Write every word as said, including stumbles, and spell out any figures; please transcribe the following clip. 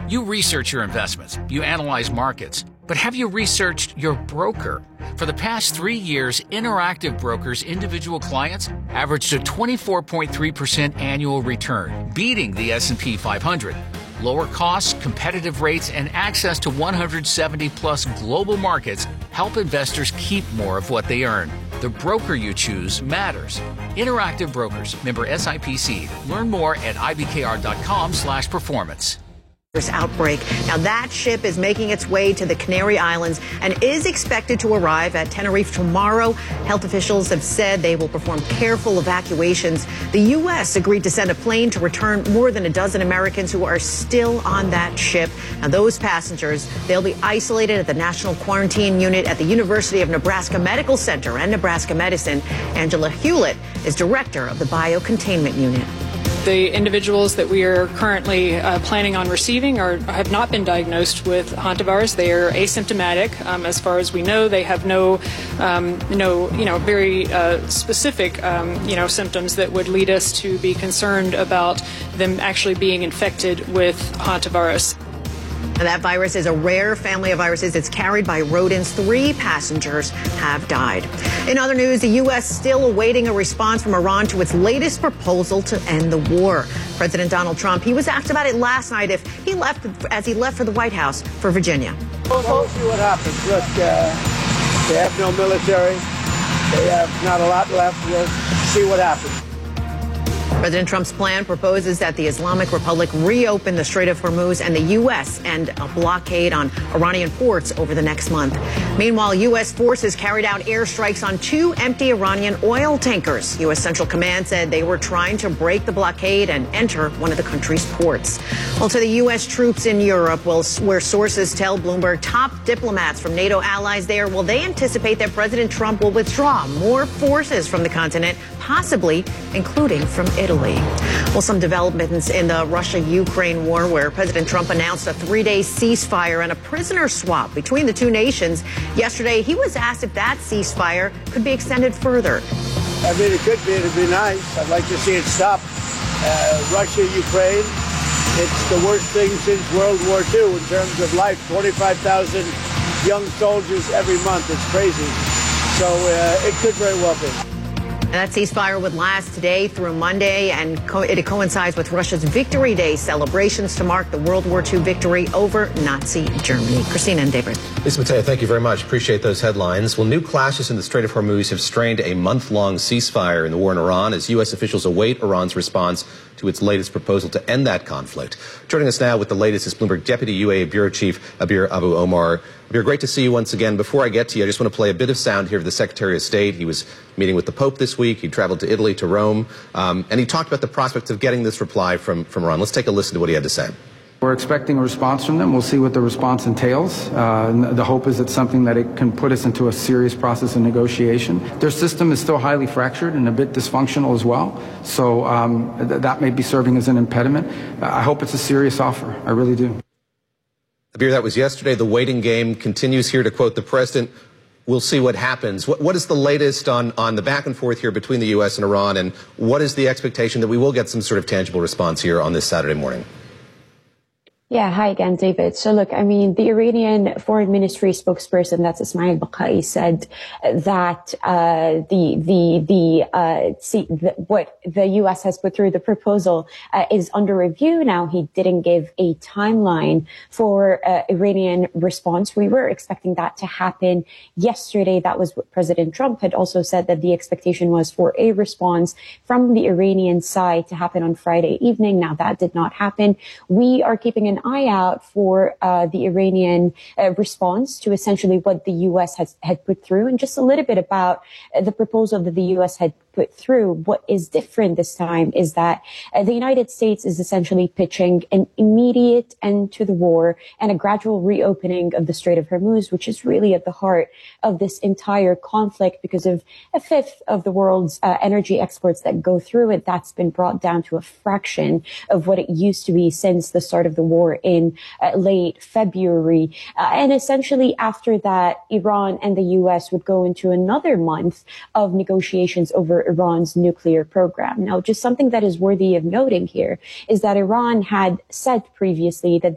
You research your investments, you analyze markets, but have you researched your broker? For the past three years, Interactive Brokers' individual clients averaged a twenty-four point three percent annual return, beating the S and P five hundred. Lower costs, competitive rates, and access to one hundred seventy plus global markets help investors keep more of what they earn. The broker you choose matters. Interactive Brokers, member S I P C. Learn more at I B K R dot com slash performance. Outbreak. Now that ship is making its way to the Canary Islands and is expected to arrive at Tenerife tomorrow. Health officials have said they will perform careful evacuations. The U S agreed to send a plane to return more than a dozen Americans who are still on that ship. Now those passengers, they'll be isolated at the National Quarantine Unit at the University of Nebraska Medical Center and Nebraska Medicine. Angela Hewlett is director of the Biocontainment Unit. The individuals that we are currently uh, planning on receiving are, have not been diagnosed with hantavirus. They are asymptomatic. Um, as far as we know, they have no, um, no, you know, very uh, specific, um, you know, symptoms that would lead us to be concerned about them actually being infected with hantavirus. And that virus is a rare family of viruses. It's carried by rodents. Three passengers have died. In other news, the U S still awaiting a response from Iran to its latest proposal to end the war. President Donald Trump, he was asked about it last night if he left as he left for the White House for Virginia. We'll, we'll see what happens. Look, uh, they have no military. They have not a lot left. We'll see what happens. President Trump's plan proposes that the Islamic Republic reopen the Strait of Hormuz and the U S end a blockade on Iranian ports over the next month. Meanwhile, U S forces carried out airstrikes on two empty Iranian oil tankers. U S Central Command said they were trying to break the blockade and enter one of the country's ports. Well, to the U S troops in Europe, well, where sources tell Bloomberg top diplomats from NATO allies there, well, they anticipate that President Trump will withdraw more forces from the continent, possibly including from Italy. Well, some developments in the Russia-Ukraine war where President Trump announced a three-day ceasefire and a prisoner swap between the two nations. Yesterday, he was asked if that ceasefire could be extended further. I mean, it could be. It'd be nice. I'd like to see it stop. Uh, Russia, Ukraine, it's the worst thing since World War Two in terms of life. twenty-five thousand young soldiers every month. It's crazy. So uh, it could very well be. That ceasefire would last today through Monday, and co- it coincides with Russia's Victory Day celebrations to mark the World War Two victory over Nazi Germany. Christina and David. Lisa Mateo, thank you very much. Appreciate those headlines. Well, new clashes in the Strait of Hormuz have strained a month-long ceasefire in the war in Iran as U S officials await Iran's response to its latest proposal to end that conflict. Joining us now with the latest is Bloomberg Deputy U A E Bureau Chief Abir Abu Omar. Abir, great to see you once again. Before I get to you, I just want to play a bit of sound here of the Secretary of State. He was meeting with the Pope this week. He traveled to Italy, to Rome, um, and he talked about the prospects of getting this reply from, from Iran. Let's take a listen to what he had to say. We're expecting a response from them. We'll see what the response entails. Uh, the hope is it's something that it can put us into a serious process of negotiation. Their system is still highly fractured and a bit dysfunctional as well. So um, th- that may be serving as an impediment. I hope it's a serious offer. I really do. Abir, that was yesterday. The waiting game continues here. To quote the president, we'll see what happens. What, what is the latest on, on the back and forth here between the U S and Iran, and what is the expectation that we will get some sort of tangible response here on this Saturday morning? Yeah, hi again, David. So look, I mean, the Iranian Foreign Ministry spokesperson, that's Ismail Baqai, said that uh the the the uh see the, what the U S has put through the proposal uh, is under review now. He didn't give a timeline for uh, Iranian response. We were expecting that to happen yesterday. That was what President Trump had also said, that the expectation was for a response from the Iranian side to happen on Friday evening. Now that did not happen. We are keeping an eye out for uh, the Iranian uh, response to essentially what the U S has had put through, and just a little bit about uh, the proposal that the U S had put through. What is different this time is that uh, the United States is essentially pitching an immediate end to the war and a gradual reopening of the Strait of Hormuz, which is really at the heart of this entire conflict because of a fifth of the world's uh, energy exports that go through it. That's been brought down to a fraction of what it used to be since the start of the war in uh, late February. Uh, and essentially after that, Iran and the U S would go into another month of negotiations over Iran's nuclear program. Now, just something that is worthy of noting here is that Iran had said previously that